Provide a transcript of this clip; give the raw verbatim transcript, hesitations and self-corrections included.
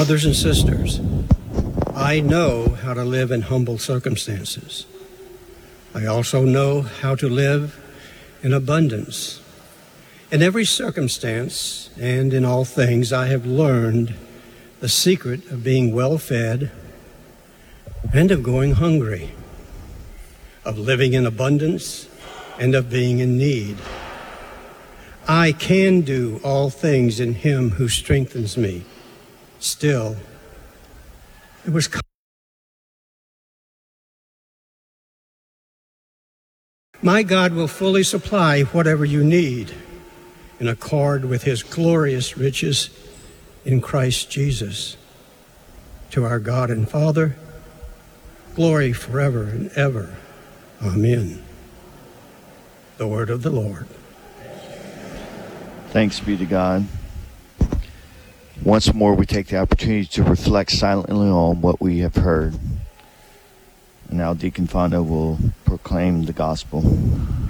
Brothers and sisters, I know how to live in humble circumstances. I also know how to live in abundance. In every circumstance and in all things, I have learned the secret of being well-fed and of going hungry, of living in abundance and of being in need. I can do all things in him who strengthens me. Still, it was my God will fully supply whatever you need in accord with his glorious riches in Christ Jesus. To our God and Father, glory forever and ever. Amen. The word of the Lord. Thanks be to God. Once more, we take the opportunity to reflect silently on what we have heard. And now Deacon Fonda will proclaim the gospel.